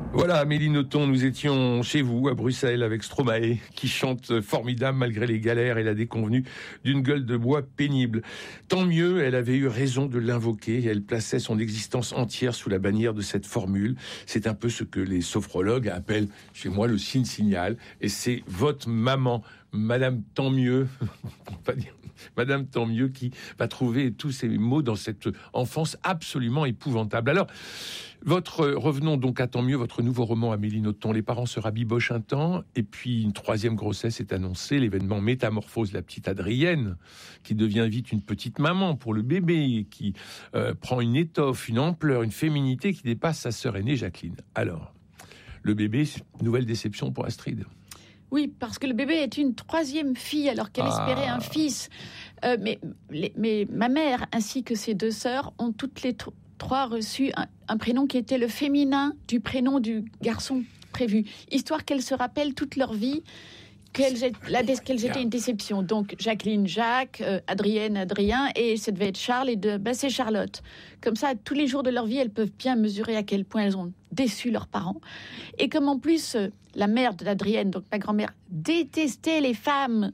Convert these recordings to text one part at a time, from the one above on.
Voilà, Amélie Nothomb, nous étions chez vous, à Bruxelles, avec Stromae, qui chante formidable malgré les galères et la déconvenue d'une gueule de bois pénible. Tant mieux, elle avait eu raison de l'invoquer, elle plaçait son existence entière sous la bannière de cette formule. C'est un peu ce que les sophrologues appellent chez moi le signe-signal, et c'est votre maman, Madame Tant mieux, on va dire Madame Tant mieux, qui va trouver tous ces mots dans cette enfance absolument épouvantable. Alors, revenons donc à Tant mieux, votre nouveau roman, Amélie Nothomb. Les parents se rabibochent un temps, et puis une troisième grossesse est annoncée. L'événement métamorphose la petite Adrienne, qui devient vite une petite maman pour le bébé, qui prend une étoffe, une ampleur, une féminité qui dépasse sa sœur aînée Jacqueline. Alors, le bébé, nouvelle déception pour Astrid. Oui, parce que le bébé est une troisième fille, alors qu'elle espérait un fils. Mais ma mère, ainsi que ses deux sœurs, ont toutes les trois reçu un prénom qui était le féminin du prénom du garçon prévu, histoire qu'elles se rappellent toute leur vie qu'elles étaient une déception. Donc Jacqueline, Jacques, Adrienne, Adrien, et ça devait être Charles, et c'est Charlotte. Comme ça, tous les jours de leur vie, elles peuvent bien mesurer à quel point elles ont déçu leurs parents. Et comme en plus, la mère d'Adrienne, donc ma grand-mère, détestait les femmes,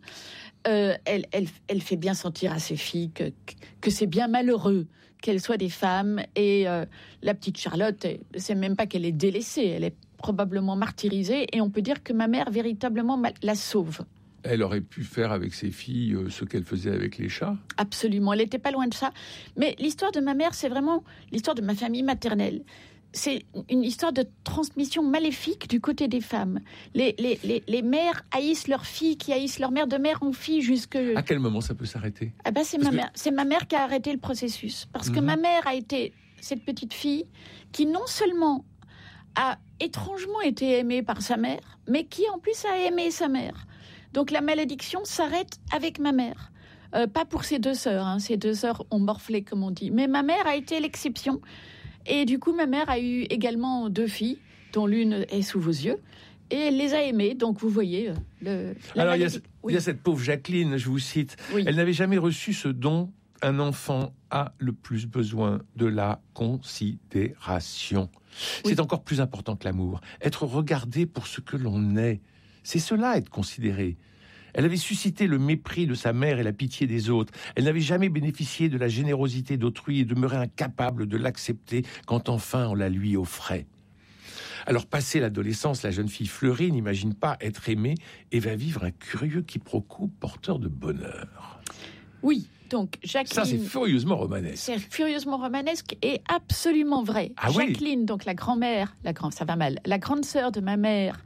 elle fait bien sentir à ses filles que c'est bien malheureux qu'elles soient des femmes. Et la petite Charlotte, c'est même pas qu'elle est délaissée, elle est probablement martyrisée, et on peut dire que ma mère véritablement la sauve. Elle aurait pu faire avec ses filles ce qu'elle faisait avec les chats. Absolument, elle n'était pas loin de ça. Mais l'histoire de ma mère, c'est vraiment l'histoire de ma famille maternelle. C'est une histoire de transmission maléfique du côté des femmes. Les mères haïssent leurs filles, qui haïssent leur mère, de mère en fille jusque... À quel moment ça peut s'arrêter ? C'est ma mère qui a arrêté le processus. Parce que ma mère a été cette petite fille qui non seulement a étrangement été aimée par sa mère, mais qui en plus a aimé sa mère. Donc la malédiction s'arrête avec ma mère. Pas pour ses deux sœurs, ses deux sœurs ont morflé, comme on dit. Mais ma mère a été l'exception. Et du coup, ma mère a eu également deux filles, dont l'une est sous vos yeux. Et elle les a aimées, donc vous voyez... Alors, il y a cette pauvre Jacqueline, je vous cite. Oui. Elle n'avait jamais reçu ce don. Un enfant a le plus besoin de la considération. Oui. C'est encore plus important que l'amour. Être regardé pour ce que l'on est. C'est cela, être considéré. Elle avait suscité le mépris de sa mère et la pitié des autres. Elle n'avait jamais bénéficié de la générosité d'autrui et demeurait incapable de l'accepter quand enfin on la lui offrait. Alors, passée l'adolescence, la jeune fille fleurie n'imagine pas être aimée et va vivre un curieux quiproquo porteur de bonheur. Oui, donc Jacqueline... Ça, c'est furieusement romanesque. C'est furieusement romanesque et absolument vrai. Ah, Jacqueline, oui. Donc la grand-mère, ça va mal, la grande sœur de ma mère,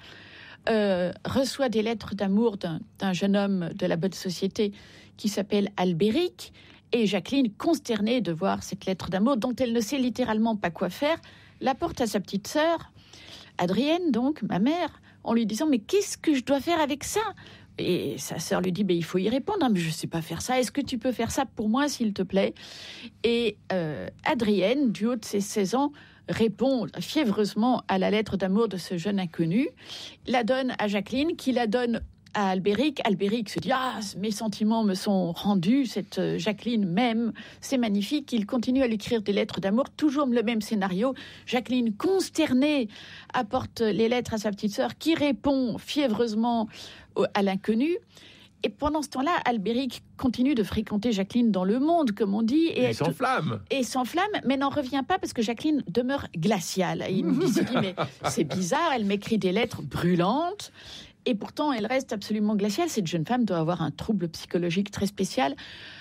reçoit des lettres d'amour d'un jeune homme de la bonne société qui s'appelle Albéric. Et Jacqueline, consternée de voir cette lettre d'amour dont elle ne sait littéralement pas quoi faire, la porte à sa petite sœur, Adrienne, donc, ma mère, en lui disant « Mais qu'est-ce que je dois faire avec ça ?» Et sa sœur lui dit « Il faut y répondre, mais je ne sais pas faire ça. Est-ce que tu peux faire ça pour moi, s'il te plaît ?» Et Adrienne, du haut de ses 16 ans, répond fiévreusement à la lettre d'amour de ce jeune inconnu, la donne à Jacqueline, qui la donne à Albéric. Albéric se dit « Ah, mes sentiments me sont rendus, cette Jacqueline m'aime, c'est magnifique. » Il continue à lui écrire des lettres d'amour, toujours le même scénario. Jacqueline, consternée, apporte les lettres à sa petite sœur, qui répond fiévreusement à l'inconnu. Et pendant ce temps-là, Albéric continue de fréquenter Jacqueline dans le monde, comme on dit. Et s'enflamme. Et s'enflamme, mais n'en revient pas parce que Jacqueline demeure glaciale. Et il se dit, mais c'est bizarre, elle m'écrit des lettres brûlantes. Et pourtant, elle reste absolument glaciale. Cette jeune femme doit avoir un trouble psychologique très spécial.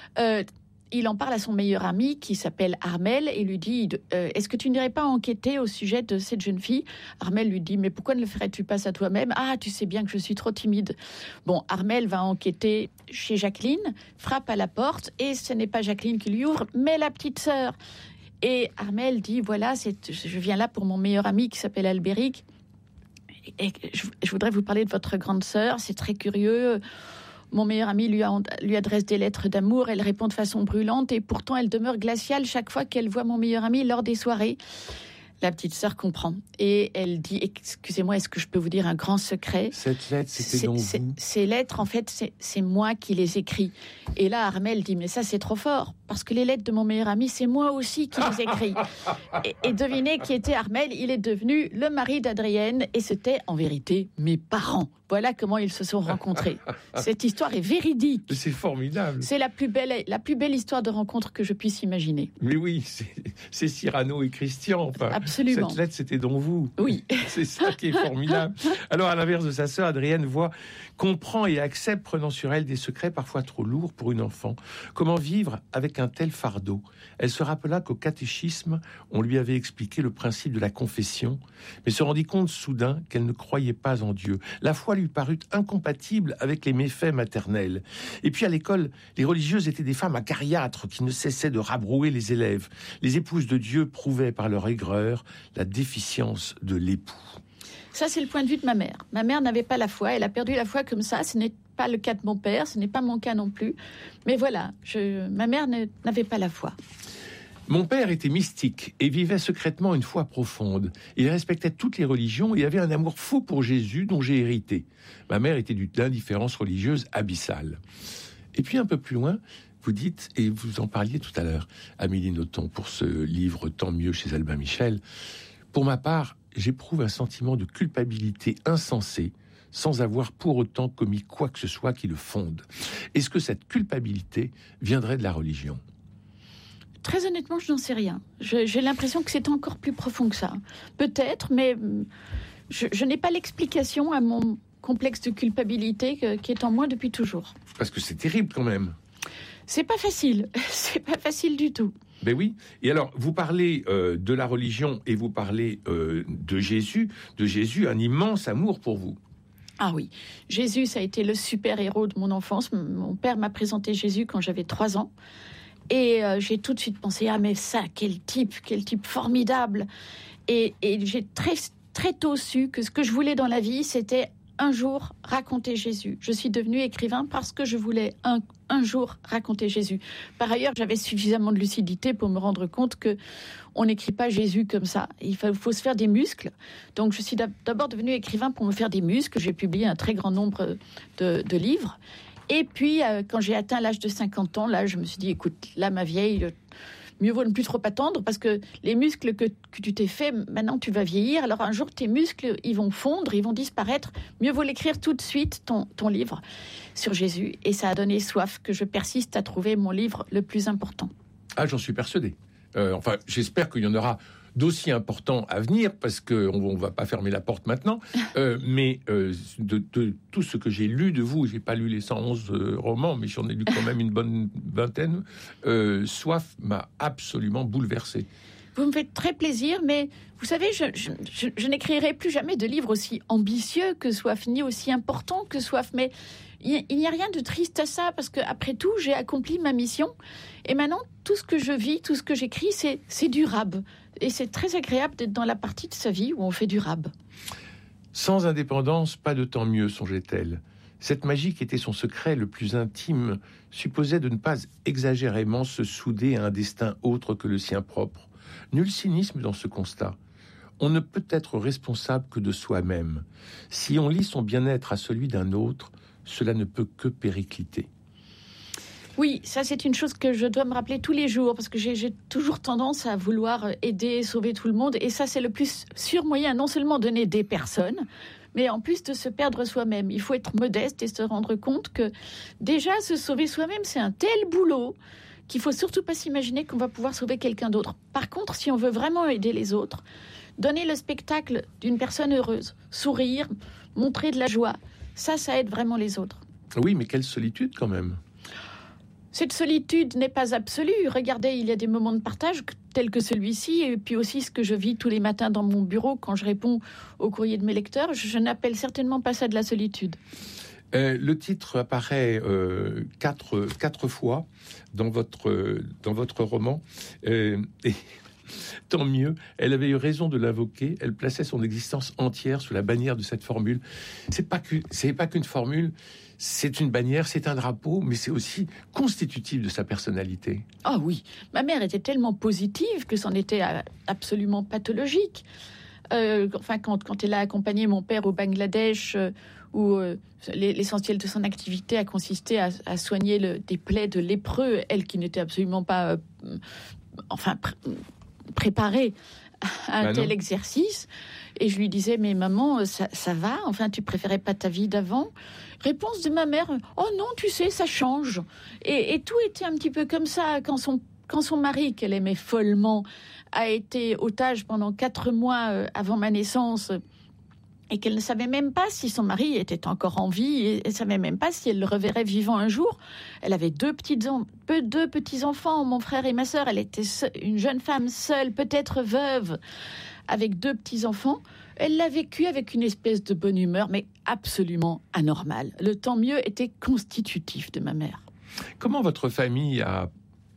Il en parle à son meilleur ami qui s'appelle Armel et lui dit est-ce que tu n'irais pas enquêter au sujet de cette jeune fille ? Armel lui dit mais pourquoi ne le ferais-tu pas à toi-même ? Ah, tu sais bien que je suis trop timide. Bon, Armel va enquêter chez Jacqueline, frappe à la porte et ce n'est pas Jacqueline qui lui ouvre, mais la petite sœur. Et Armel dit voilà, je viens là pour mon meilleur ami qui s'appelle Albéric. Et je voudrais vous parler de votre grande sœur, c'est très curieux. Mon meilleur ami lui adresse des lettres d'amour, elle répond de façon brûlante et pourtant elle demeure glaciale chaque fois qu'elle voit mon meilleur ami lors des soirées. La petite sœur comprend et elle dit « Excusez-moi, est-ce que je peux vous dire un grand secret ?» Cette lettre, c'était donc vous ? Ces lettres, en fait, c'est moi qui les écris. Et là, Armel dit « Mais ça, c'est trop fort. parce que les lettres de mon meilleur ami, c'est moi aussi qui les écris. Et devinez qui était Armel. Il est devenu le mari d'Adrienne et c'était en vérité mes parents. Voilà comment ils se sont rencontrés. Cette histoire est véridique. C'est formidable. C'est la plus belle histoire de rencontre que je puisse imaginer. Mais oui, c'est Cyrano et Christian. Enfin, absolument. Cette lettre, c'était donc vous. Oui. C'est ça qui est formidable. Alors, à l'inverse de sa sœur, Adrienne comprend et accepte, prenant sur elle des secrets parfois trop lourds pour une enfant. Comment vivre avec un tel fardeau? Elle se rappela qu'au catéchisme, on lui avait expliqué le principe de la confession, mais se rendit compte soudain qu'elle ne croyait pas en Dieu. La foi lui parut incompatible avec les méfaits maternels. Et puis à l'école, les religieuses étaient des femmes acariâtres qui ne cessaient de rabrouer les élèves. Les épouses de Dieu prouvaient par leur aigreur la déficience de l'époux. Ça, c'est le point de vue de ma mère. Ma mère n'avait pas la foi, elle a perdu la foi comme ça. Ce n'est pas le cas de mon père, ce n'est pas mon cas non plus. Mais voilà, ma mère n'avait pas la foi. Mon père était mystique et vivait secrètement une foi profonde. Il respectait toutes les religions et avait un amour fou pour Jésus dont j'ai hérité. Ma mère était d'une indifférence religieuse abyssale. Et puis un peu plus loin, vous dites, et vous en parliez tout à l'heure, Amélie Nothomb, pour ce livre Tant mieux chez Albin Michel, pour ma part, j'éprouve un sentiment de culpabilité insensé sans avoir pour autant commis quoi que ce soit qui le fonde. Est-ce que cette culpabilité viendrait de la religion ? Très honnêtement, je n'en sais rien. J'ai l'impression que c'est encore plus profond que ça. Peut-être, mais je n'ai pas l'explication à mon complexe de culpabilité qui est en moi depuis toujours. Parce que c'est terrible quand même. C'est pas facile. C'est pas facile du tout. Ben oui. Et alors, vous parlez de la religion et vous parlez de Jésus. De Jésus, un immense amour pour vous. Ah oui. Jésus, ça a été le super-héros de mon enfance. Mon père m'a présenté Jésus quand j'avais 3 ans. Et j'ai tout de suite pensé, ah mais ça, quel type formidable. Et j'ai très tôt su que ce que je voulais dans la vie, c'était un jour raconter Jésus. Je suis devenue écrivain parce que je voulais un jour raconter Jésus. Par ailleurs, j'avais suffisamment de lucidité pour me rendre compte que on n'écrit pas Jésus comme ça. Il faut se faire des muscles. Donc je suis d'abord devenue écrivain pour me faire des muscles. J'ai publié un très grand nombre de livres. Et puis, quand j'ai atteint l'âge de 50 ans, là, je me suis dit, écoute, là, ma vieille, mieux vaut ne plus trop attendre, parce que les muscles que tu t'es fait, maintenant, tu vas vieillir. Alors, un jour, tes muscles, ils vont fondre, ils vont disparaître. Mieux vaut l'écrire tout de suite, ton livre sur Jésus. Et ça a donné soif que je persiste à trouver mon livre le plus important. Ah, j'en suis persuadé. Enfin, j'espère qu'il y en aura d'aussi importants à venir, parce qu'on ne va pas fermer la porte maintenant, mais de tout ce que j'ai lu de vous, j'ai pas lu les 111 romans, mais j'en ai lu quand même une bonne vingtaine, Soif m'a absolument bouleversé. Vous me faites très plaisir, mais vous savez, je n'écrirai plus jamais de livre aussi ambitieux que Soif, ni aussi important que Soif, mais il n'y a rien de triste à ça, parce qu'après tout, j'ai accompli ma mission, et maintenant, tout ce que je vis, tout ce que j'écris, c'est du rab. Et c'est très agréable d'être dans la partie de sa vie où on fait du rab. Sans indépendance, pas de temps mieux, songeait-elle. Cette magie qui était son secret le plus intime supposait de ne pas exagérément se souder à un destin autre que le sien propre. Nul cynisme dans ce constat. On ne peut être responsable que de soi-même. Si on lie son bien-être à celui d'un autre, cela ne peut que péricliter. Oui, ça c'est une chose que je dois me rappeler tous les jours, parce que j'ai toujours tendance à vouloir aider, sauver tout le monde, et ça c'est le plus sûr moyen, non seulement de n'aider personne, mais en plus de se perdre soi-même. Il faut être modeste et se rendre compte que déjà se sauver soi-même, c'est un tel boulot qu'il faut surtout pas s'imaginer qu'on va pouvoir sauver quelqu'un d'autre. Par contre, si on veut vraiment aider les autres, donner le spectacle d'une personne heureuse, sourire, montrer de la joie, ça aide vraiment les autres. Oui, mais quelle solitude quand même. Cette solitude n'est pas absolue. Regardez, il y a des moments de partage tels que celui-ci, et puis aussi ce que je vis tous les matins dans mon bureau quand je réponds aux courriers de mes lecteurs. Je n'appelle certainement pas ça de la solitude. Le titre apparaît 4 fois dans votre roman. Et tant mieux, elle avait eu raison de l'invoquer. Elle plaçait son existence entière sous la bannière de cette formule. C'est pas qu'une formule. C'est une bannière, c'est un drapeau, mais c'est aussi constitutif de sa personnalité. Ah oui, ma mère était tellement positive que c'en était absolument pathologique. Quand elle a accompagné mon père au Bangladesh, où l'essentiel de son activité a consisté à soigner des plaies de lépreux, elle qui n'était absolument pas préparée à un tel exercice. Et je lui disais, mais maman, ça va? Enfin, tu préférais pas ta vie d'avant? Réponse de ma mère, oh non, tu sais, ça change. Et tout était un petit peu comme ça quand son mari, qu'elle aimait follement, a été otage pendant 4 mois avant ma naissance, et qu'elle ne savait même pas si son mari était encore en vie, et elle ne savait même pas si elle le reverrait vivant un jour. Elle avait 2 petits-enfants, mon frère et ma sœur. Elle était une jeune femme seule, peut-être veuve, avec 2 petits-enfants. Elle l'a vécu avec une espèce de bonne humeur, mais absolument anormale. Le tant mieux était constitutif de ma mère. Comment votre famille a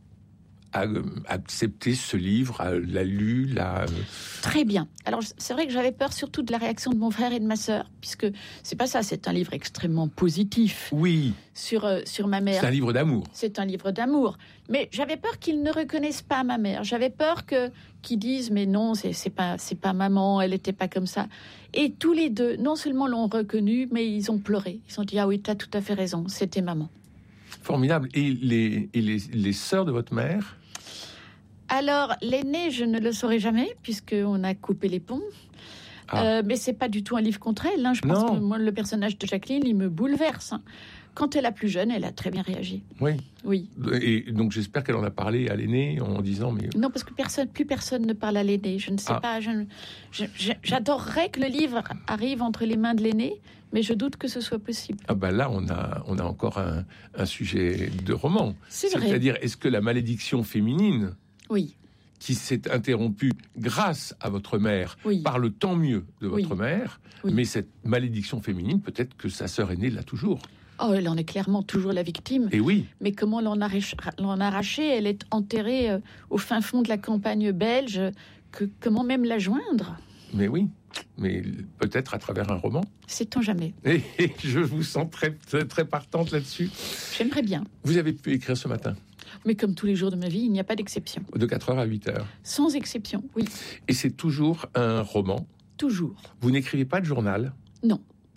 accepté ce livre, l'a lu, Très bien. Alors, c'est vrai que j'avais peur surtout de la réaction de mon frère et de ma sœur, puisque c'est pas ça, c'est un livre extrêmement positif. Oui. Sur ma mère. C'est un livre d'amour. C'est un livre d'amour. Mais j'avais peur qu'ils ne reconnaissent pas ma mère. J'avais peur qu'ils disent, mais non, c'est pas maman, elle n'était pas comme ça. Et tous les deux, non seulement l'ont reconnue, mais ils ont pleuré. Ils ont dit, ah oui, t'as tout à fait raison, c'était maman. Formidable. Et les sœurs de votre mère? Alors, l'aîné, je ne le saurai jamais, puisqu'on a coupé les ponts. Mais c'est pas du tout un livre contre elle. Hein. Je pense que moi, le personnage de Jacqueline, il me bouleverse. Hein. Quand elle a plus jeune, elle a très bien réagi. Oui. Et donc, j'espère qu'elle en a parlé à l'aîné en disant... mais non, parce que plus personne ne parle à l'aîné. Je ne sais pas. J'adorerais que le livre arrive entre les mains de l'aîné, mais je doute que ce soit possible. Là, on a encore un sujet de roman. C'est-à-dire, est-ce que la malédiction féminine... Oui. Qui s'est interrompue grâce à votre mère, par le tant mieux de votre mère, mais cette malédiction féminine, peut-être que sa sœur aînée l'a toujours. Oh, elle en est clairement toujours la victime. Et oui. Mais comment l'en arracher? Elle est enterrée au fin fond de la campagne belge. Comment même la joindre? Mais oui, mais peut-être à travers un roman. Sait-on jamais. Et je vous sens très, très, très partante là-dessus. J'aimerais bien. Vous avez pu écrire ce matin? Mais comme tous les jours de ma vie, il n'y a pas d'exception. De 4h à 8h? Sans exception, oui. Et c'est toujours un roman? Toujours. Vous n'écrivez pas de journal? Non.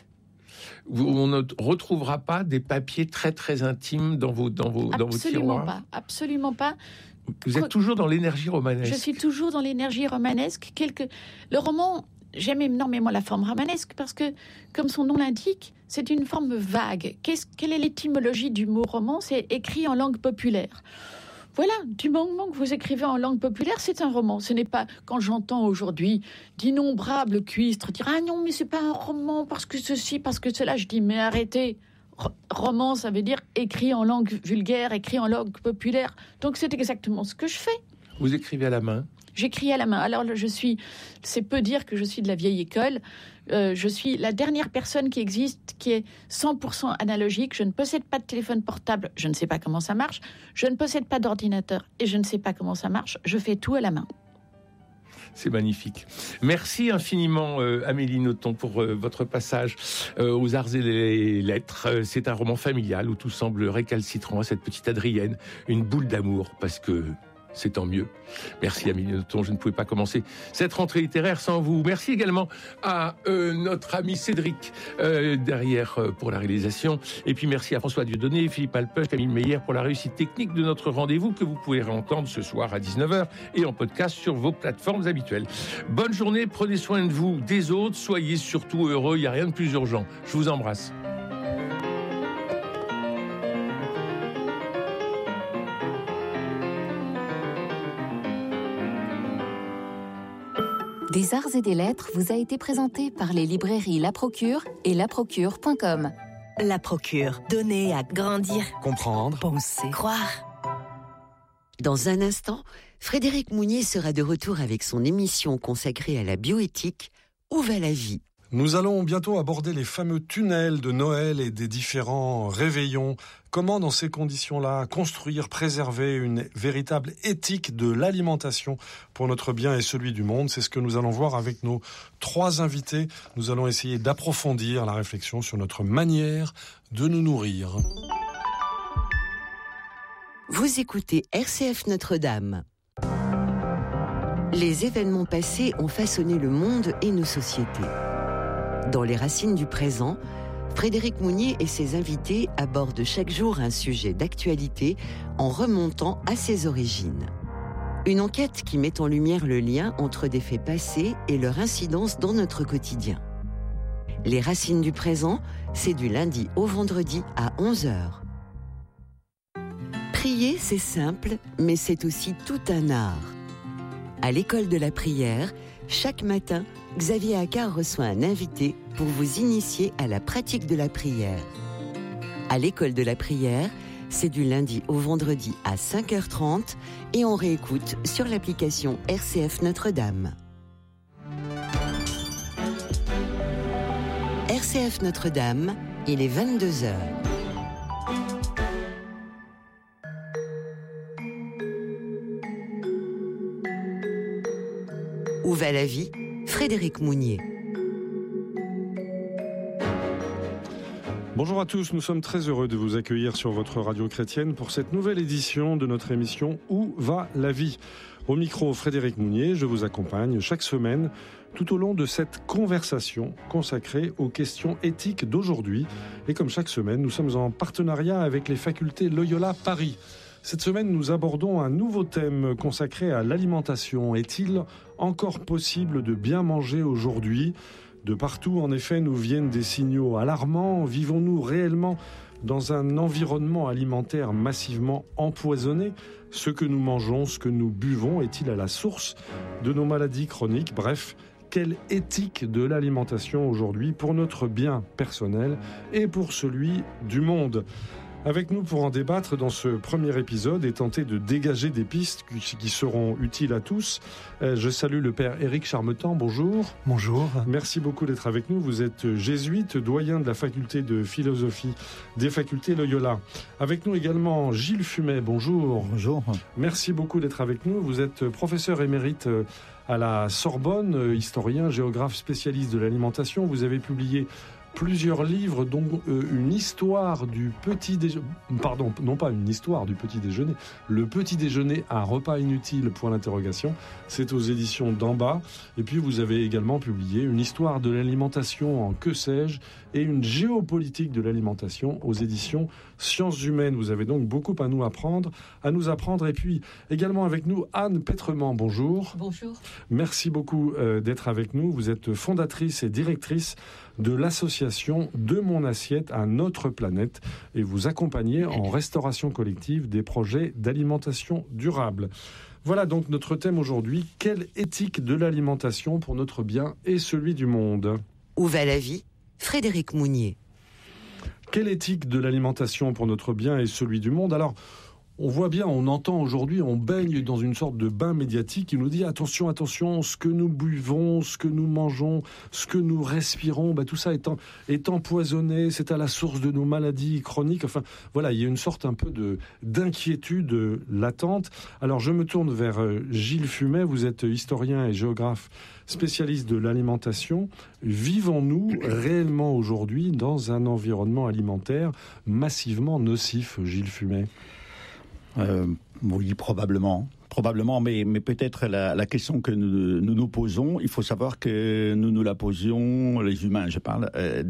On ne retrouvera pas des papiers très très intimes dans vos tiroirs? Absolument pas. Vous êtes toujours dans l'énergie romanesque? Je suis toujours dans l'énergie romanesque. Le roman, j'aime énormément la forme romanesque parce que, comme son nom l'indique, c'est une forme vague. Quelle est l'étymologie du mot roman? C'est écrit en langue populaire. Voilà, du moment que vous écrivez en langue populaire, c'est un roman. Ce n'est pas, quand j'entends aujourd'hui d'innombrables cuistres dire « Ah non, mais c'est pas un roman parce que ceci, parce que cela », je dis « Mais arrêtez, roman, ça veut dire écrit en langue vulgaire, écrit en langue populaire. » Donc c'est exactement ce que je fais. Vous écrivez à la main? J'écris à la main. Alors, c'est peu dire que je suis de la vieille école. Je suis la dernière personne qui existe qui est 100% analogique. Je ne possède pas de téléphone portable. Je ne sais pas comment ça marche. Je ne possède pas d'ordinateur et je ne sais pas comment ça marche. Je fais tout à la main. C'est magnifique. Merci infiniment, Amélie Nothomb, pour votre passage aux Arts et les Lettres. C'est un roman familial où tout semble récalcitrant à cette petite Adrienne. Une boule d'amour, parce que... c'est tant mieux. Merci Amélie Nothomb, je ne pouvais pas commencer cette rentrée littéraire sans vous. Merci également à notre ami Cédric derrière pour la réalisation. Et puis merci à François Dieudonné, Philippe Alpeuch, Camille Meyer pour la réussite technique de notre rendez-vous que vous pouvez réentendre ce soir à 19h et en podcast sur vos plateformes habituelles. Bonne journée, prenez soin de vous, des autres, soyez surtout heureux, il n'y a rien de plus urgent. Je vous embrasse. Des Arts et des Lettres vous a été présenté par les librairies La Procure et laprocure.com. La Procure, donner à grandir, comprendre, penser, croire. Dans un instant, Frédéric Mounier sera de retour avec son émission consacrée à la bioéthique « Où va la vie ?» Nous allons bientôt aborder les fameux tunnels de Noël et des différents réveillons. Comment, dans ces conditions-là, construire, préserver une véritable éthique de l'alimentation pour notre bien et celui du monde? C'est ce que nous allons voir avec nos 3 invités. Nous allons essayer d'approfondir la réflexion sur notre manière de nous nourrir. Vous écoutez RCF Notre-Dame. Les événements passés ont façonné le monde et nos sociétés. Dans Les Racines du présent, Frédéric Mounier et ses invités abordent chaque jour un sujet d'actualité en remontant à ses origines. Une enquête qui met en lumière le lien entre des faits passés et leur incidence dans notre quotidien. Les Racines du présent, c'est du lundi au vendredi à 11h. Prier, c'est simple, mais c'est aussi tout un art. À l'école de la prière, chaque matin, Xavier Accart reçoit un invité pour vous initier à la pratique de la prière. À l'école de la prière, c'est du lundi au vendredi à 5h30 et on réécoute sur l'application RCF Notre-Dame. RCF Notre-Dame, il est 22h. Où va la vie ? Frédéric Mounier. Bonjour à tous, nous sommes très heureux de vous accueillir sur votre radio chrétienne pour cette nouvelle édition de notre émission Où va la vie ? Au micro, Frédéric Mounier, je vous accompagne chaque semaine tout au long de cette conversation consacrée aux questions éthiques d'aujourd'hui. Et comme chaque semaine, nous sommes en partenariat avec les facultés Loyola Paris. Cette semaine, nous abordons un nouveau thème consacré à l'alimentation. Est-il encore possible de bien manger aujourd'hui ? De partout, en effet, nous viennent des signaux alarmants. Vivons-nous réellement dans un environnement alimentaire massivement empoisonné ? Ce que nous mangeons, ce que nous buvons, est-il à la source de nos maladies chroniques ? Bref, quelle éthique de l'alimentation aujourd'hui pour notre bien personnel et pour celui du monde ? Avec nous pour en débattre dans ce premier épisode et tenter de dégager des pistes qui seront utiles à tous, je salue le père Éric Charmetan. Bonjour. Bonjour. Merci beaucoup d'être avec nous. Vous êtes jésuite, doyen de la faculté de philosophie des facultés Loyola. Avec nous également Gilles Fumet. Bonjour. Bonjour. Merci beaucoup d'être avec nous. Vous êtes professeur émérite à la Sorbonne, historien, géographe spécialiste de l'alimentation. Vous avez publié plusieurs livres, dont une histoire du petit déjeuner, pardon, non pas une histoire du petit déjeuner, le petit déjeuner, un repas inutile, point d'interrogation. C'est aux éditions d'En-Bas. Et puis vous avez également publié une histoire de l'alimentation en que sais-je et une géopolitique de l'alimentation aux éditions Sciences Humaines. Vous avez donc beaucoup à nous apprendre. Et puis également avec nous Anne Pétrement. Bonjour. Bonjour. Merci beaucoup d'être avec nous. Vous êtes fondatrice et directrice de l'association De Mon Assiette à Notre Planète et vous accompagnez en restauration collective des projets d'alimentation durable. Voilà donc notre thème aujourd'hui. Quelle éthique de l'alimentation pour notre bien et celui du monde ? Où va la vie ? Frédéric Mounier. Quelle éthique de l'alimentation pour notre bien et celui du monde ? Alors, on voit bien, on entend aujourd'hui, on baigne dans une sorte de bain médiatique qui nous dit attention, attention, ce que nous buvons, ce que nous mangeons, ce que nous respirons, tout ça est empoisonné, c'est à la source de nos maladies chroniques. Enfin, voilà, il y a une sorte un peu d'inquiétude latente. Alors, je me tourne vers Gilles Fumet, vous êtes historien et géographe spécialiste de l'alimentation. Vivons-nous réellement aujourd'hui dans un environnement alimentaire massivement nocif, Gilles Fumet ? Oui, probablement, mais peut-être la question que nous posons, il faut savoir que nous la posions, les humains, je parle,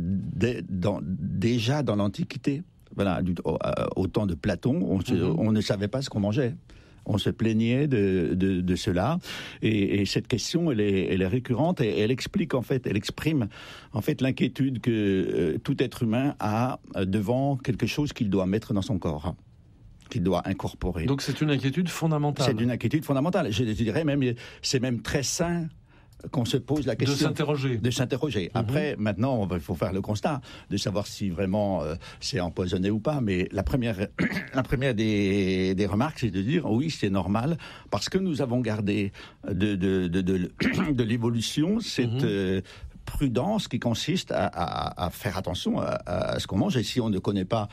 déjà dans l'Antiquité, voilà, au temps de Platon, on ne savait pas ce qu'on mangeait. On se plaignait de cela, et cette question, elle est récurrente, et elle exprime en fait l'inquiétude que tout être humain a devant quelque chose qu'il doit mettre dans son corps, qu'il doit incorporer. Donc c'est une inquiétude fondamentale. C'est une inquiétude fondamentale. Je dirais même, c'est même très sain qu'on se pose la question. De s'interroger. Après, maintenant, il faut faire le constat de savoir si vraiment c'est empoisonné ou pas. Mais la première des remarques, c'est de dire oui, c'est normal, parce que nous avons gardé de l'évolution cette prudence qui consiste à faire attention à ce qu'on mange. Et si on ne connaît pas,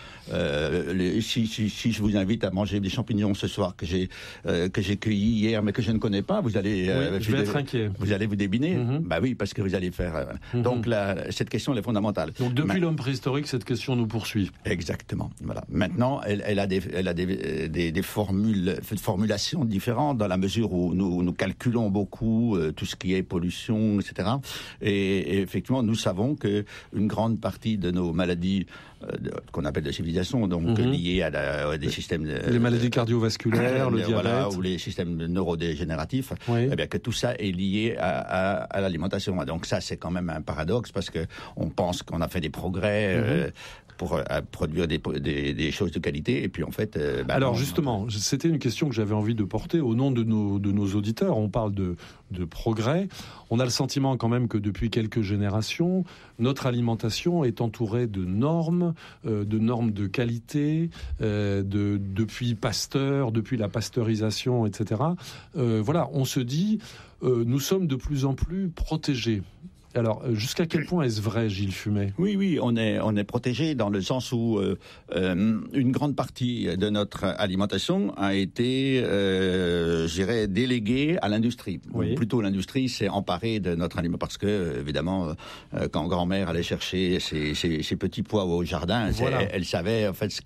si je vous invite à manger des champignons ce soir que j'ai cueillis hier, mais que je ne connais pas, vous allez je vais être inquiet. Vous allez vous débiner. Bah oui, parce que vous allez faire. Donc cette question elle est fondamentale. Donc depuis l'homme préhistorique, cette question nous poursuit. Exactement. Voilà. Maintenant, elle a des formulations différentes dans la mesure où nous calculons beaucoup tout ce qui est pollution, etc. Et effectivement, nous savons que une grande partie de nos maladies qu'on appelle de civilisation, donc liées à des systèmes... les maladies cardiovasculaires, le diabète... Voilà, ou les systèmes neurodégénératifs, eh bien, que tout ça est lié à l'alimentation. Donc ça, c'est quand même un paradoxe, parce qu'on pense qu'on a fait des progrès... pour produire des choses de qualité, et puis en fait... Alors justement, c'était une question que j'avais envie de porter au nom de nos auditeurs. On parle de progrès. On a le sentiment quand même que depuis quelques générations, notre alimentation est entourée de normes de qualité, depuis Pasteur, depuis la pasteurisation, etc. Voilà, on se dit, nous sommes de plus en plus protégés. Alors, jusqu'à quel point est-ce vrai, Gilles Fumet ? Oui, on est protégé dans le sens où une grande partie de notre alimentation a été, je dirais, déléguée à l'industrie. Oui. Ou plutôt, l'industrie s'est emparée de notre aliment, parce que, évidemment, quand grand-mère allait chercher ses petits pois au jardin, elle savait en fait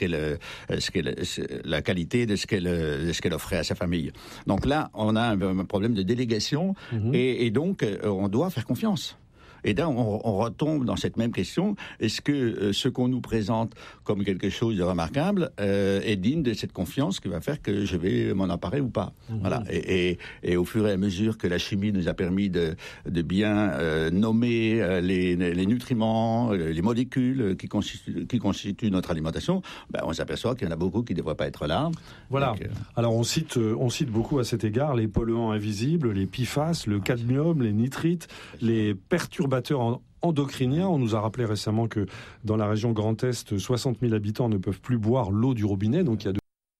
la qualité de ce qu'elle offrait à sa famille. Donc là, on a un problème de délégation, et donc on doit faire confiance. Et là, on retombe dans cette même question. Est-ce que ce qu'on nous présente comme quelque chose de remarquable est digne de cette confiance qui va faire que je vais m'en emparer ou pas ? Voilà. Et au fur et à mesure que la chimie nous a permis de bien nommer les nutriments, les molécules qui constituent notre alimentation, on s'aperçoit qu'il y en a beaucoup qui ne devraient pas être là. Voilà. Donc, alors on cite beaucoup à cet égard les polluants invisibles, les PFAS, le cadmium, les nitrites, les perturbateurs endocriniens. On nous a rappelé récemment que dans la région Grand Est, 60 000 habitants ne peuvent plus boire l'eau du robinet. Donc il y a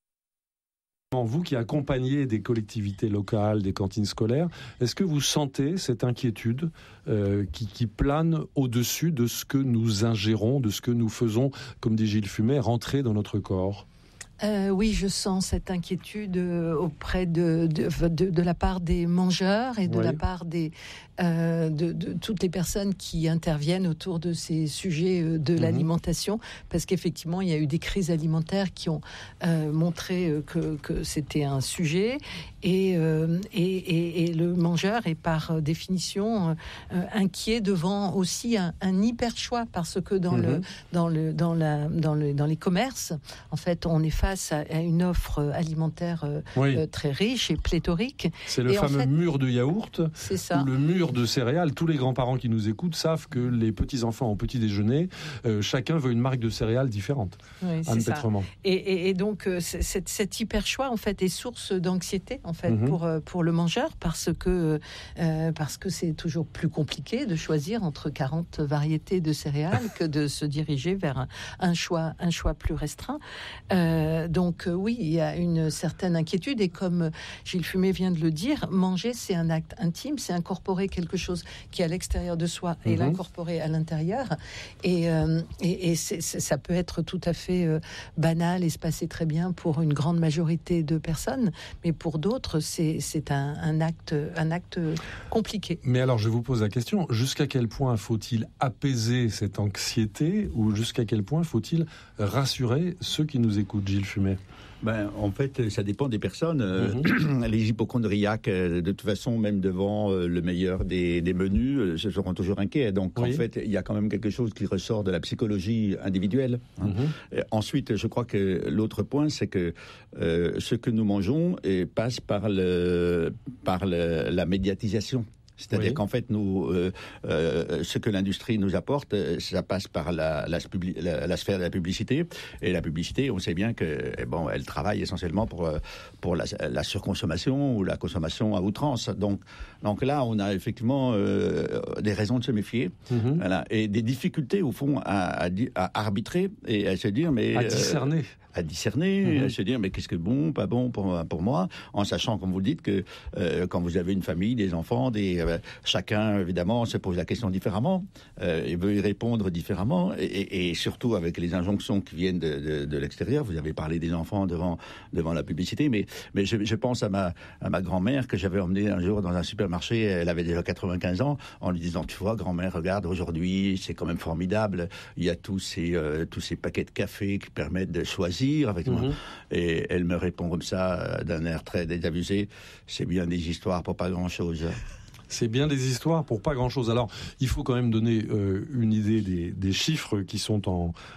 vous qui accompagnez des collectivités locales, des cantines scolaires, est-ce que vous sentez cette inquiétude qui plane au-dessus de ce que nous ingérons, de ce que nous faisons, comme dit Gilles Fumet, rentrer dans notre corps ? Oui, je sens cette inquiétude auprès de la part des mangeurs et de la part de toutes les personnes qui interviennent autour de ces sujets de l'alimentation, parce qu'effectivement, il y a eu des crises alimentaires qui ont montré que c'était un sujet, et le mangeur est par définition inquiet devant aussi un hyper choix, parce que dans les commerces, en fait, on est face à une offre alimentaire très riche et pléthorique. C'est le fameux mur de yaourt, c'est ça, ou le mur de céréales. Tous les grands-parents qui nous écoutent savent que les petits-enfants au petit déjeuner, chacun veut une marque de céréales différente. Oui, c'est ça. Et donc, cet hyper choix, en fait, est source d'anxiété, en fait, pour le mangeur, parce que c'est toujours plus compliqué de choisir entre 40 variétés de céréales que de se diriger vers un choix plus restreint. Donc oui, il y a une certaine inquiétude, et comme Gilles Fumet vient de le dire, manger, c'est un acte intime, c'est incorporer quelque chose qui est à l'extérieur de soi et l'incorporer à l'intérieur, et ça peut être tout à fait banal et se passer très bien pour une grande majorité de personnes, mais pour d'autres, c'est un acte compliqué. Mais alors, je vous pose la question, jusqu'à quel point faut-il apaiser cette anxiété, ou jusqu'à quel point faut-il rassurer ceux qui nous écoutent, Gilles Fumet? En fait, ça dépend des personnes. Les hypochondriaques, de toute façon, même devant le meilleur des menus, se seront toujours inquiets. Donc, en fait, il y a quand même quelque chose qui ressort de la psychologie individuelle. Ensuite, je crois que l'autre point, c'est que ce que nous mangeons passe par la médiatisation. C'est-à-dire qu'en fait, nous, ce que l'industrie nous apporte, ça passe par la sphère de la publicité. Et la publicité, on sait bien que, elle travaille essentiellement pour la surconsommation ou la consommation à outrance. Donc là, on a effectivement des raisons de se méfier, et des difficultés au fond à arbitrer et à se dire, mais à discerner. à discerner, à se dire mais qu'est-ce que bon, pas bon pour moi, en sachant, comme vous le dites, que quand vous avez une famille, des enfants, chacun évidemment se pose la question différemment, et veut y répondre différemment, et surtout avec les injonctions qui viennent de l'extérieur. Vous avez parlé des enfants devant la publicité, mais je pense à ma grand-mère que j'avais emmenée un jour dans un supermarché. Elle avait déjà 95 ans, en lui disant, tu vois, grand-mère, regarde, aujourd'hui, c'est quand même formidable. Il y a tous ces paquets de café qui permettent de choisir avec moi. Et elle me répond comme ça, d'un air très désabusé, c'est bien des histoires pour pas grand-chose. C'est bien des histoires pour pas grand-chose. Alors, il faut quand même donner une idée des chiffres qui sont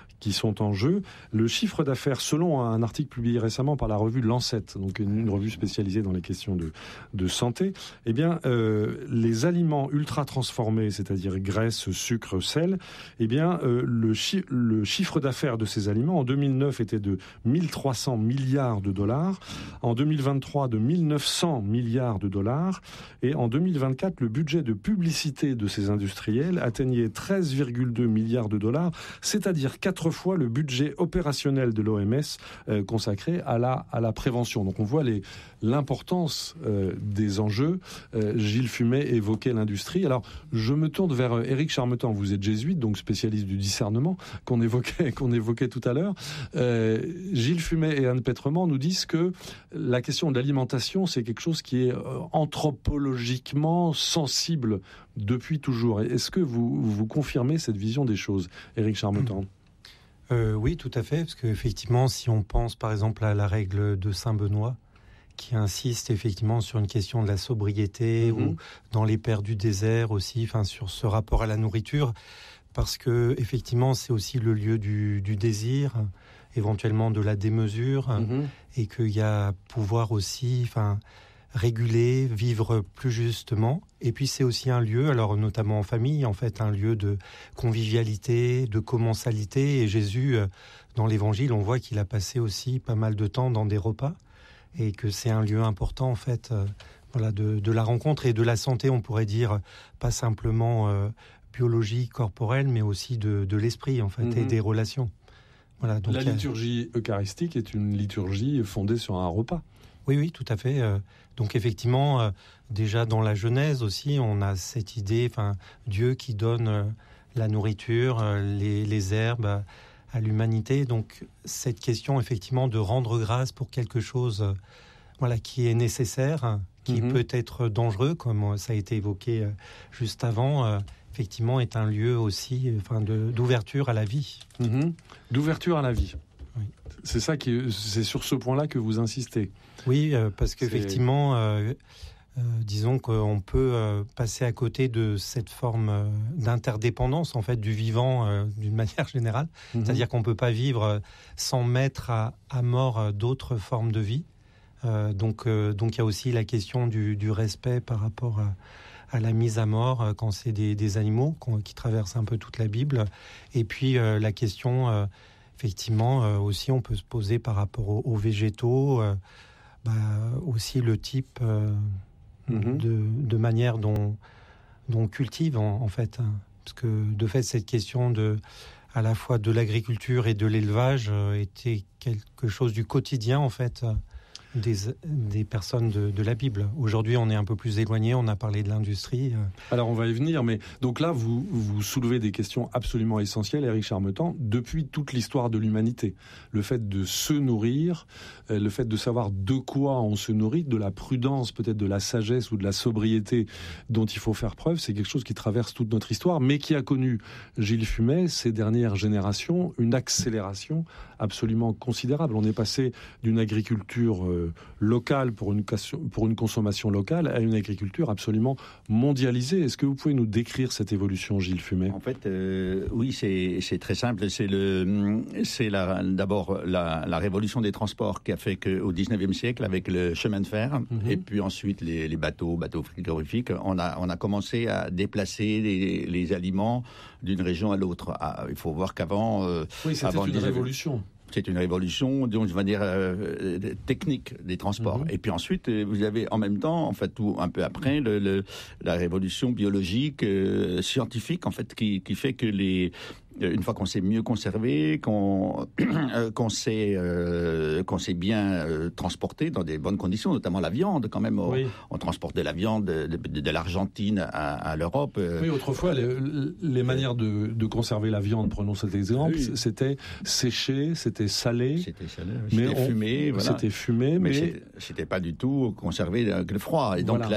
en jeu. Le chiffre d'affaires, selon un article publié récemment par la revue Lancet, donc une revue spécialisée dans les questions de santé, eh bien, les aliments ultra transformés, c'est-à-dire graisse, sucre, sel, eh bien, le chiffre d'affaires de ces aliments en 2009 était de 1300 milliards de dollars, en 2023 de 1900 milliards de dollars, et en 2024, le budget de publicité de ces industriels atteignait 13,2 milliards de dollars, c'est-à-dire 4 fois le budget opérationnel de l'OMS consacré à la prévention. Donc on voit l'importance des enjeux. Gilles Fumet évoquait l'industrie. Alors je me tourne vers Éric Charmetan. Vous êtes jésuite, donc spécialiste du discernement qu'on évoquait tout à l'heure. Gilles Fumet et Anne Petrement nous disent que la question de l'alimentation, c'est quelque chose qui est anthropologiquement sensible depuis toujours. Est-ce que vous confirmez cette vision des choses, Éric Charmetan ? Oui, tout à fait, parce qu'effectivement, si on pense par exemple à la règle de Saint-Benoît, qui insiste effectivement sur une question de la sobriété, ou dans les Pères du désert aussi, sur ce rapport à la nourriture, parce que effectivement, c'est aussi le lieu du désir, éventuellement de la démesure, et qu'il y a pouvoir aussi, réguler, vivre plus justement. Et puis c'est aussi un lieu, alors notamment en famille, en fait, un lieu de convivialité, de commensalité. Et Jésus, dans l'Évangile, on voit qu'il a passé aussi pas mal de temps dans des repas, et que c'est un lieu important, en fait, de la rencontre et de la santé, on pourrait dire, pas simplement biologique, corporelle, mais aussi de l'esprit, en fait, et des relations. Voilà, donc, la liturgie eucharistique est une liturgie fondée sur un repas. Oui, tout à fait. Donc effectivement, déjà dans la Genèse aussi, on a cette idée, Dieu qui donne la nourriture, les herbes à l'humanité. Donc cette question effectivement de rendre grâce pour quelque chose, qui est nécessaire, qui peut être dangereux, comme ça a été évoqué juste avant. Effectivement, est un lieu aussi, d'ouverture à la vie. D'ouverture à la vie. Oui. C'est sur ce point-là que vous insistez. Oui, parce qu'effectivement, disons qu'on peut passer à côté de cette forme d'interdépendance, en fait, du vivant d'une manière générale. C'est-à-dire qu'on ne peut pas vivre sans mettre à mort d'autres formes de vie. Donc il y a aussi la question du respect par rapport à la mise à mort quand c'est des animaux qui traversent un peu toute la Bible. Et puis la question... effectivement, aussi, on peut se poser par rapport aux végétaux, aussi le type de manière dont on cultive, en fait. Parce que, de fait, cette question à la fois de l'agriculture et de l'élevage était quelque chose du quotidien, en fait, des personnes de la Bible. Aujourd'hui, on est un peu plus éloigné, on a parlé de l'industrie. Alors, on va y venir, mais donc là, vous soulevez des questions absolument essentielles, Éric Charmetan, depuis toute l'histoire de l'humanité. Le fait de se nourrir, le fait de savoir de quoi on se nourrit, de la prudence, peut-être de la sagesse ou de la sobriété dont il faut faire preuve, c'est quelque chose qui traverse toute notre histoire, mais qui a connu, Gilles Fumet, ces dernières générations, une accélération absolument considérable. On est passé d'une agriculture locale pour une consommation locale à une agriculture absolument mondialisée. Est-ce que vous pouvez nous décrire cette évolution, Gilles Fumet ? En fait, oui, c'est très simple. C'est d'abord la révolution des transports qui a fait qu'au 19e siècle, avec le chemin de fer, et puis ensuite les bateaux frigorifiques, on a commencé à déplacer les aliments d'une région à l'autre. Il faut voir qu'avant... oui, c'était une révolution. C'est une révolution, disons, je vais dire, technique des transports. Et puis ensuite, vous avez en même temps, en fait, un peu après, la révolution biologique, scientifique, en fait, qui fait que une fois qu'on s'est mieux conservé, qu'on s'est bien transporté dans des bonnes conditions, notamment la viande quand même. Oui. On transporte de la viande de l'Argentine à l'Europe. Oui, autrefois, les manières de conserver la viande, prenons cet exemple, c'était séché, c'était salé. C'était salé, c'était fumé. Voilà. C'était fumé, mais c'était pas du tout conservé avec le froid. Et donc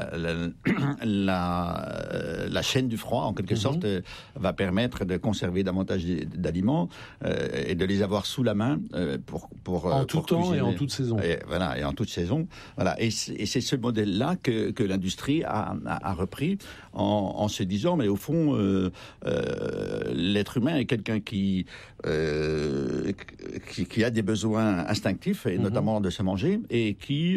la chaîne du froid, en quelque sorte, va permettre de conserver davantage d'aliments et de les avoir sous la main en tout temps cuisiner. Et en toute saison. Et en toute saison. Voilà. Et c'est ce modèle-là que l'industrie a repris en se disant, mais au fond, l'être humain est quelqu'un qui a des besoins instinctifs, et notamment de se manger, et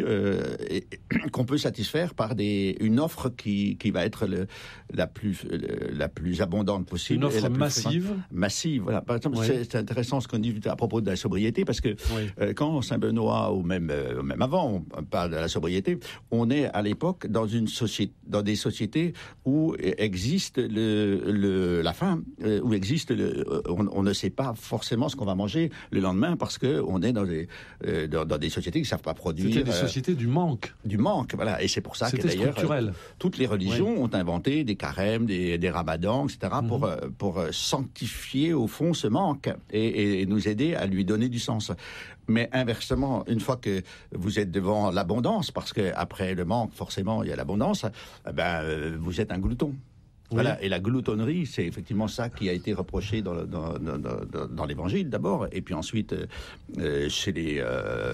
qu'on peut satisfaire par une offre qui va être la plus abondante possible. Une offre massive. Massive, voilà. Par exemple, c'est intéressant ce qu'on dit à propos de la sobriété, parce que quand Saint-Benoît, ou même avant, on parle de la sobriété, on est à l'époque dans des sociétés où existe la faim, où existe on ne sait pas forcément ce qu'on va manger le lendemain, parce que on est dans des sociétés qui ne savent pas produire. C'était des sociétés du manque. Du manque, voilà. Et c'est pour ça que d'ailleurs toutes les religions ont inventé des carêmes, des ramadans, etc. pour sanctifier au fond ce manque et nous aider à lui donner du sens. Mais inversement, une fois que vous êtes devant l'abondance, parce qu'après le manque, forcément, il y a l'abondance, vous êtes un glouton. Voilà. Et la gloutonnerie, c'est effectivement ça qui a été reproché dans l'Évangile d'abord, et puis ensuite chez les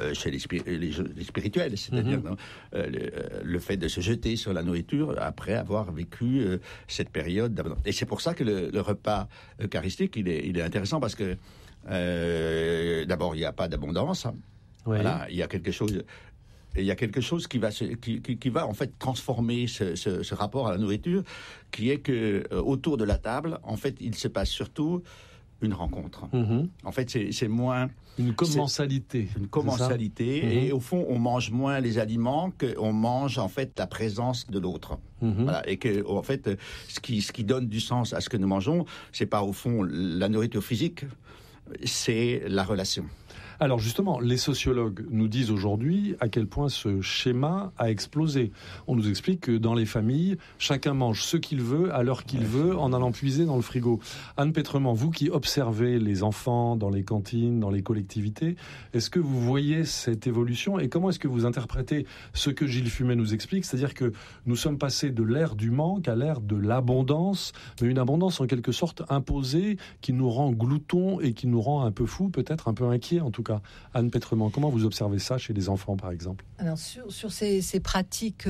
spirituels, c'est-à-dire le fait de se jeter sur la nourriture après avoir vécu cette période d'abondance. Et c'est pour ça que le repas eucharistique, il est intéressant, parce que d'abord, il n'y a pas d'abondance. Voilà, il y a quelque chose. Il y a quelque chose qui va en fait transformer ce rapport à la nourriture, qui est que autour de la table, en fait, il se passe surtout une rencontre. En fait, c'est moins une commensalité. Une commensalité, et au fond, on mange moins les aliments qu'on mange en fait la présence de l'autre. Voilà, et que en fait, ce qui donne du sens à ce que nous mangeons, c'est pas au fond la nourriture physique, c'est la relation. Alors justement, les sociologues nous disent aujourd'hui à quel point ce schéma a explosé. On nous explique que dans les familles, chacun mange ce qu'il veut, à l'heure qu'il veut, en allant puiser dans le frigo. Anne Pétrement, vous qui observez les enfants dans les cantines, dans les collectivités, est-ce que vous voyez cette évolution, et comment est-ce que vous interprétez ce que Gilles Fumet nous explique, c'est-à-dire que nous sommes passés de l'ère du manque à l'ère de l'abondance, mais une abondance en quelque sorte imposée, qui nous rend gloutons et qui nous rend un peu fous, peut-être un peu inquiets en tout cas. Anne Pétrement, comment vous observez ça chez les enfants, par exemple ? Alors sur ces pratiques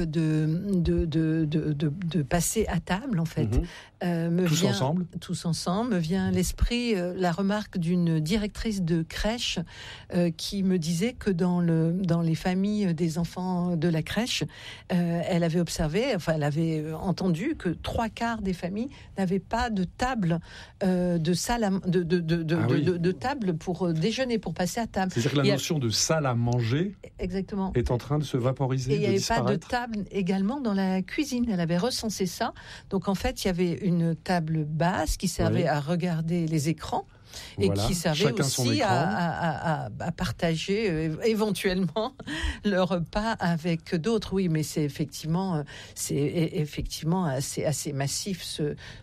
de passer à table, en fait, tous ensemble, me vient à l'esprit la remarque d'une directrice de crèche qui me disait que dans les familles des enfants de la crèche, elle avait entendu que 3/4 des familles n'avaient pas de table, de table pour déjeuner, pour passer à table. C'est-à-dire que la notion de salle à manger exactement. est en train de se vaporiser, et il n'y avait disparaître. Pas de table également dans la cuisine. Elle avait recensé ça. Donc en fait, il y avait une table basse qui servait à regarder les écrans. Et qui servait chacun aussi à partager éventuellement le repas avec d'autres. Oui, mais c'est effectivement assez massif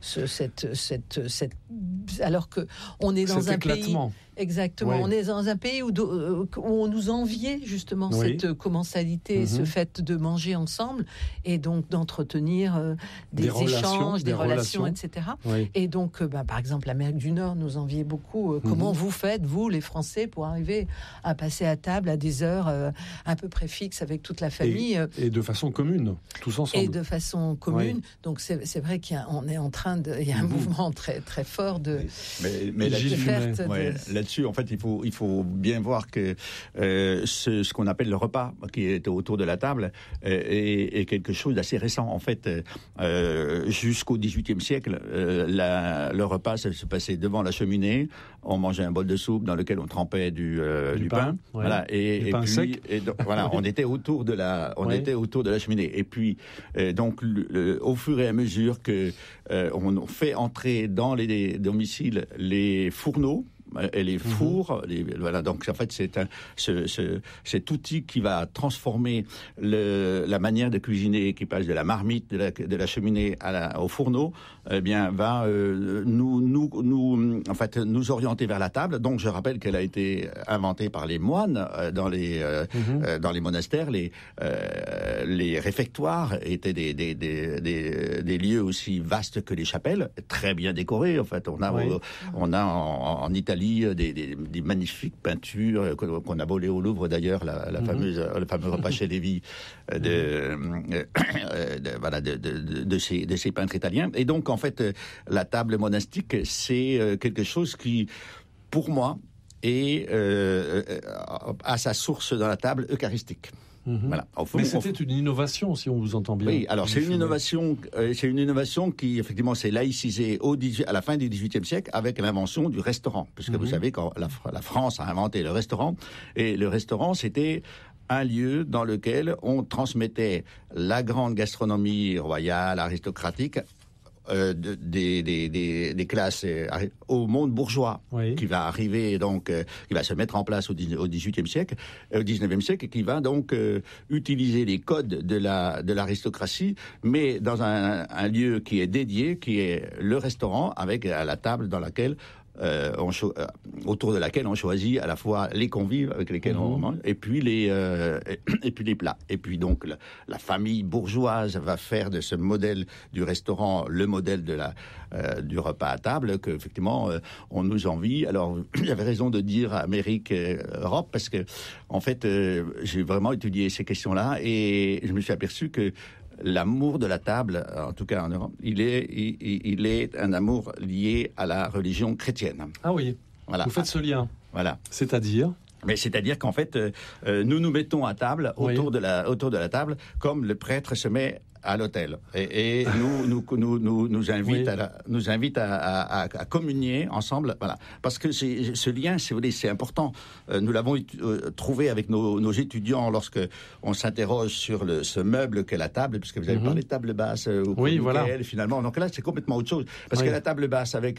alors que on est dans un éclatement. Pays. Exactement. Oui. On est dans un pays où on nous enviait justement cette commensalité, ce fait de manger ensemble et donc d'entretenir des échanges, des relations, etc. Oui. Et donc, par exemple, l'Amérique du Nord nous enviait beaucoup. Comment vous faites, vous, les Français, pour arriver à passer à table à des heures à peu près fixes avec toute la famille et de façon commune, tous ensemble. Et de façon commune. Oui. Donc, c'est vrai qu'il y a un mouvement très, très fort de mais perte. là-dessus, en fait, il faut bien voir que ce qu'on appelle le repas qui était autour de la table est quelque chose d'assez récent. En fait, jusqu'au XVIIIe siècle, le repas ça se passait devant la cheminée. On mangeait un bol de soupe dans lequel on trempait du pain. Ouais. Voilà, et pain puis sec. Voilà, on était autour de la cheminée. Et puis donc au fur et à mesure que on fait entrer dans les domiciles les fourneaux et les fours, voilà. Donc en fait, c'est cet outil qui va transformer la manière de cuisiner, qui passe de la marmite, de la cheminée au fourneau, eh bien va nous orienter vers la table. Donc je rappelle qu'elle a été inventée par les moines dans les monastères. Les réfectoires étaient des lieux aussi vastes que les chapelles, très bien décorés. En fait, on a en Italie des magnifiques peintures qu'on a volées au Louvre d'ailleurs, le fameux repas chez Lévy de ces peintres italiens. Et donc en fait, la table monastique, c'est quelque chose qui, pour moi, a sa source dans la table eucharistique. Voilà. Mais c'était une innovation, si on vous entend bien. Oui, alors c'est une innovation qui effectivement s'est laïcisée à la fin du XVIIIe siècle avec l'invention du restaurant, puisque vous savez quand la France a inventé le restaurant, et le restaurant c'était un lieu dans lequel on transmettait la grande gastronomie royale, aristocratique, des classes au monde bourgeois, qui va arriver donc, qui va se mettre en place au XVIIIe siècle, au XIXe siècle, et qui va donc utiliser les codes de l'aristocratie, mais dans un lieu qui est dédié, qui est le restaurant, avec à la table dans laquelle autour de laquelle on choisit à la fois les convives avec lesquels on mange, et puis les plats. Et puis donc la famille bourgeoise va faire de ce modèle du restaurant le modèle du repas à table qu'effectivement on nous envie. Alors j'avais raison de dire Amérique, Europe, parce que en fait j'ai vraiment étudié ces questions-là et je me suis aperçu que l'amour de la table, en tout cas en Europe, il est un amour lié à la religion chrétienne. Ah oui, voilà. Vous faites ce lien. Voilà. C'est-à-dire qu'en fait, nous nous mettons à table, autour de la table, comme le prêtre se met à l'autel et nous invite à communier ensemble, voilà, parce que ce lien, si vous voulez, c'est important. Nous l'avons trouvé avec nos étudiants lorsque on s'interroge sur ce meuble qu'est la table, puisque vous avez parlé de table basse voilà. Finalement, donc là c'est complètement autre chose, parce que la table basse avec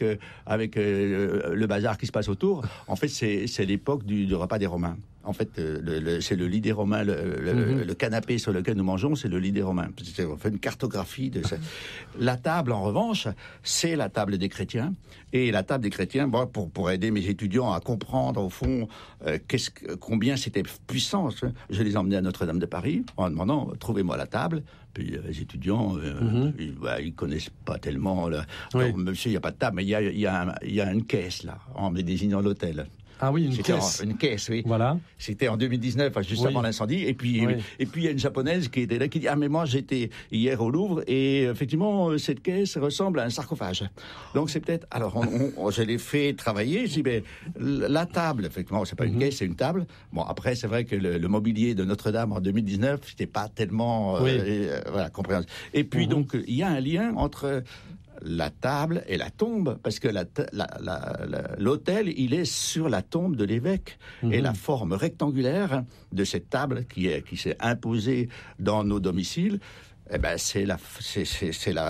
le bazar qui se passe autour, en fait c'est l'époque du repas des Romains. En fait, c'est le lit des Romains, le canapé sur lequel nous mangeons, c'est le lit des Romains. On fait une cartographie de ça. La table, en revanche, c'est la table des chrétiens. Et la table des chrétiens, bon, pour aider mes étudiants à comprendre, au fond, combien c'était puissant, je les emmenais à Notre-Dame de Paris en demandant, trouvez-moi la table. Puis les étudiants, ils connaissent pas tellement. Alors, monsieur, il n'y a pas de table, mais il y a une caisse, là, en me désignant l'hôtel. Ah oui, une caisse. Une caisse, oui. Voilà. C'était en 2019, juste avant l'incendie. Et puis, il y a une japonaise qui était là, qui dit, mais moi, j'étais hier au Louvre, et effectivement, cette caisse ressemble à un sarcophage. Donc, c'est peut-être, alors, je l'ai fait travailler, je dis, la table, effectivement, c'est pas une caisse, c'est une table. Bon, après, c'est vrai que le mobilier de Notre-Dame en 2019, c'était pas tellement, compréhensible. Et puis, donc, il y a un lien entre la table et la tombe, parce que l'autel, il est sur la tombe de l'évêque, et la forme rectangulaire de cette table qui s'est imposée dans nos domiciles, c'est la